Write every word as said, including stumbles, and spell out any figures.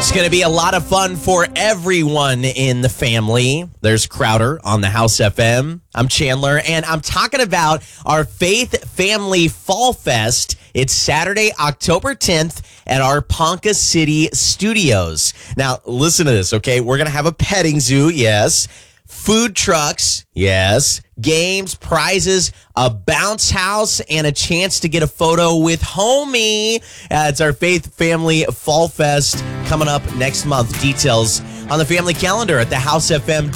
It's going to be a lot of fun for everyone in the family. There's Crowder on the House F M. I'm Chandler, and I'm talking about our Faith Family Fall Fest. It's Saturday, October tenth at our Ponca City Studios. Now, listen to this, okay? We're going to have a petting zoo, yes. Food trucks, yes. Games, prizes, a bounce house, and a chance to get a photo with homie. Uh, it's our Faith Family Fall Fest coming up next month. Details on the family calendar at the House F M.